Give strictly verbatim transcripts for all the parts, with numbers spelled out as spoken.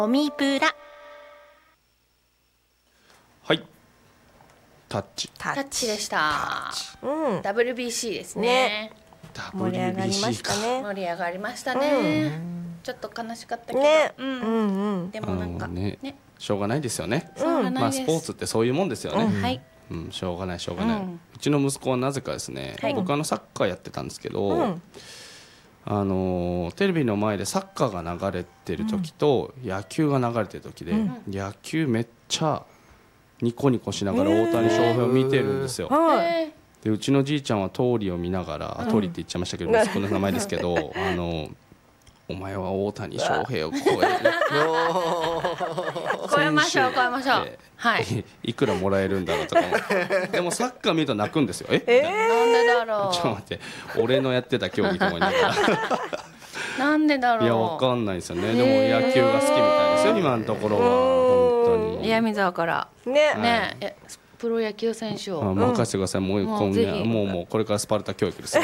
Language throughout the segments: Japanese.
オミプラ。 はい、タッチタッチでした。 うん、 ダブリュービーシー ですね。 ね盛り上がりましたね。 盛り上がりましたね、うん、ちょっと悲しかったけど、 ねうんうんうん、 でもなんか、ねね、 しょうがないですよね、 うん、 まあ、スポーツってそういうもんですよね、 うん、はい、 うん、しょうがないしょうがない、 うん、 うちの息子はなぜかですね、はい、僕あのサッカーやってたんですけど、うん、あのテレビの前でサッカーが流れてる時と野球が流れてる時で、うん、野球めっちゃニコニコしながら大谷翔平を見てるんですよ、えー、でうちのじいちゃんは通りを見ながら、うん、通りって言っちゃいましたけど息子の名前ですけどあのお前は大谷翔平を超える超えましょう超えましょう、はい、 いくらもらえるんだろうとかでもサッカー見ると泣くんですよ。え、 えー、なんでだろう。 ちょっと待って、俺のやってた競技と思いながらなんでだろう。 いやわかんないですよね。でも野球が好きみたいですよ今のところは本当に。 岩見沢からねね、えプロ野球選手をあ任せてください。もう今夜もうもうこれからスパルタ教育ですよ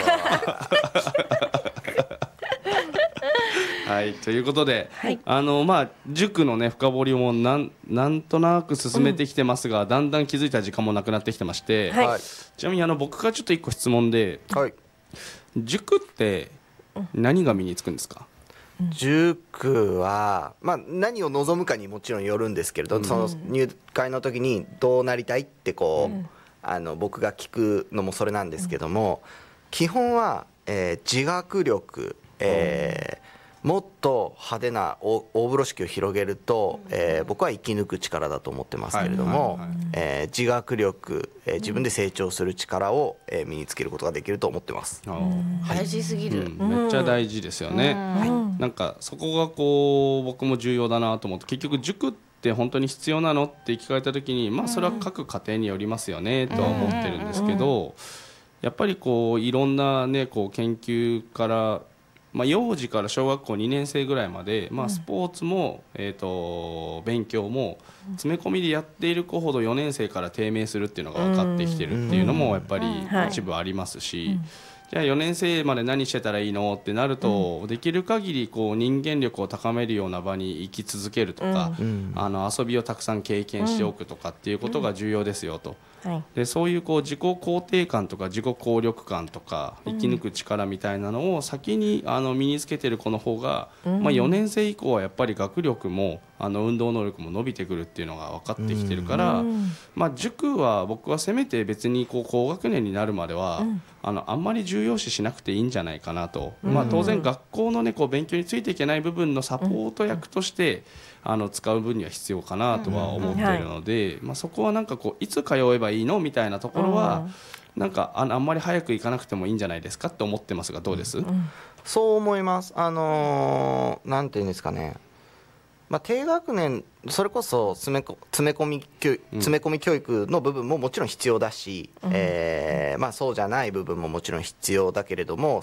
はい、ということで、はい、あのまあ、塾の、ね、深掘りもなん、なんとなく進めてきてますが、うん、だんだん気づいた時間もなくなってきてまして、はい、ちなみにあの僕からちょっといっこ質問で、はい、塾って何が身につくんですか？ 塾は、まあ、何を望むかにもちろんよるんですけれど、うん、その入会の時にどうなりたいってこう、うん、あの僕が聞くのもそれなんですけども、うん、基本は、えー、自学力、えーもっと派手な大風呂敷を広げると、えー、僕は生き抜く力だと思ってますけれども、えー、自学力、えー、自分で成長する力を、えー、身につけることができると思ってます。 大事すぎる、 うん、めっちゃ大事ですよね、はい、なんかそこがこう僕も重要だなと思って、結局塾って本当に必要なのって聞かれた時に、まあ、それは各家庭によりますよねとは思ってるんですけど、やっぱりこういろんな、ね、こう研究からまあ、幼児から小学校にねん生ぐらいまで、まあ、スポーツも、えーと勉強も詰め込みでやっている子ほどよねん生から低迷するっていうのが分かってきてるっていうのもやっぱり一部ありますし、じゃあよねん生まで何してたらいいのってなると、できる限りこう人間力を高めるような場に生き続けるとか、あの遊びをたくさん経験しておくとかっていうことが重要ですよと。でそういうこう自己肯定感とか自己効力感とか生き抜く力みたいなのを先にあの身につけてる子の方が、まあ、よねん生以降はやっぱり学力もあの運動能力も伸びてくるっていうのが分かってきてるから、まあ、塾は僕はせめて別にこう高学年になるまではあのあんまり重要視しなくていいんじゃないかなと、まあ、当然学校の、ね、こう勉強についていけない部分のサポート役としてあの使う分には必要かなとは思っているので、まあ、そこはなんかこういつ通えばいいのみたいなところはなんか あ, あんまり早く行かなくてもいいんじゃないですかって思ってますがどうです？ そう思います。あのー、なんていうんですかね、まあ、低学年それこそ詰めこ詰め込み教育、詰め込み教育の部分ももちろん必要だし、うんえーまあ、そうじゃない部分ももちろん必要だけれども、